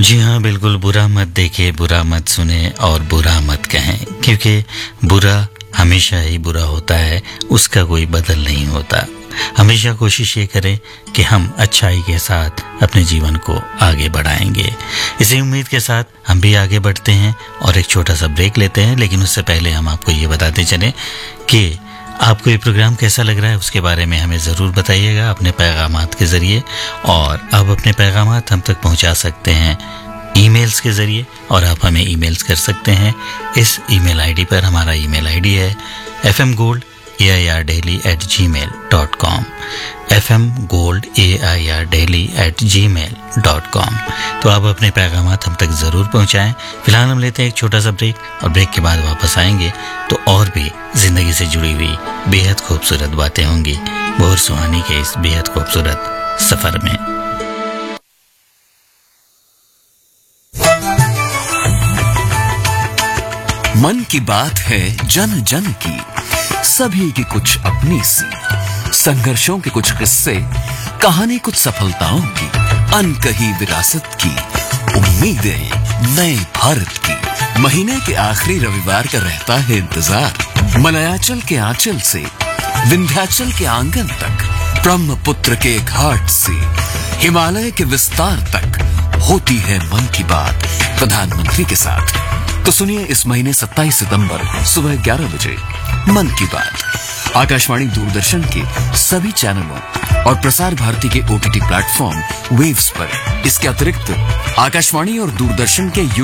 जी हाँ, बिल्कुल बुरा मत देखें, बुरा मत सुने और बुरा मत कहें, क्योंकि बुरा हमेशा ही बुरा होता है, उसका कोई बदल नहीं होता। हमेशा कोशिश ये करें कि हम अच्छाई के साथ अपने जीवन को आगे बढ़ाएंगे। इसी उम्मीद के साथ हम भी आगे बढ़ते हैं और एक छोटा सा ब्रेक लेते हैं, लेकिन उससे पहले हम आपको ये बताते चलें कि आपको ये प्रोग्राम कैसा लग रहा है, उसके बारे में हमें ज़रूर बताइएगा अपने पैगामात के ज़रिए। और आप अपने पैगामात हम तक पहुंचा सकते हैं ईमेल्स के ज़रिए, और आप हमें ईमेल्स कर सकते हैं इस ईमेल आईडी पर। हमारा ईमेल आईडी है fmgold@gmail.com, fmgold@gmail.com। तो आप अपने पैगामात हम तक ज़रूर पहुंचाएं। फिलहाल हम लेते हैं एक छोटा सा ब्रेक, और ब्रेक के बाद वापस आएंगे तो और भी ज़िंदगी से जुड़ी हुई बेहद खूबसूरत बातें होंगी भोर सुहानी के इस बेहद खूबसूरत सफ़र में। मन की बात है जन जन की, सभी की कुछ अपनी सी, संघर्षों के कुछ किस्से, कहानी कुछ सफलताओं की, अनकही विरासत की, उम्मीदें नए भारत की। महीने के आखिरी रविवार का रहता है इंतजार। मलयाचल के आंचल से विंध्याचल के आंगन तक, ब्रह्मपुत्र के घाट से हिमालय के विस्तार तक होती है मन की बात प्रधानमंत्री के साथ। तो सुनिए इस महीने 27 सितंबर सुबह 11 बजे मन की बात आकाशवाणी दूरदर्शन के सभी चैनलों और प्रसार भारती के OTT प्लेटफॉर्म वेव्स पर। इसके अतिरिक्त आकाशवाणी और दूरदर्शन के